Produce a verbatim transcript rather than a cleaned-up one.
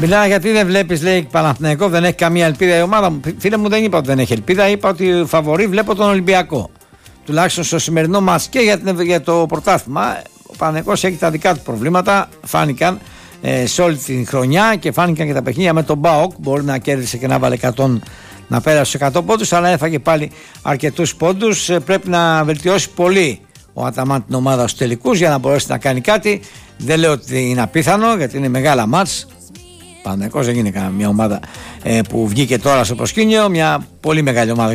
Μιλάω γιατί δεν βλέπεις, λέει, Παναθηναϊκό, δεν έχει καμία ελπίδα η ομάδα μου. Φίλε μου, δεν είπα ότι δεν έχει ελπίδα, είπα ότι φαβορί βλέπω τον Ολυμπιακό. Τουλάχιστον στο σημερινό μας και για, την, για το πρωτάθλημα. Ο Παναθηναϊκός έχει τα δικά του προβλήματα, φάνηκαν ε, σε όλη την χρονιά και φάνηκαν και τα παιχνίδια με τον ΠΑΟΚ. Μπορεί να κέρδισε και να βάλε εκατό, να πέρασε στους εκατό πόντους, αλλά έφαγε πάλι αρκετούς πόντους. Ε, πρέπει να βελτιώσει πολύ ο Αταμάν την ομάδα στους τελικούς για να μπορέσει να κάνει κάτι. Δεν λέω ότι είναι απίθανο, γιατί είναι μεγάλα μάτς. Παναθηναϊκός δεν είναι μια ομάδα ε, που βγήκε τώρα στο προσκήνιο, μια πολύ μεγάλη ομάδα.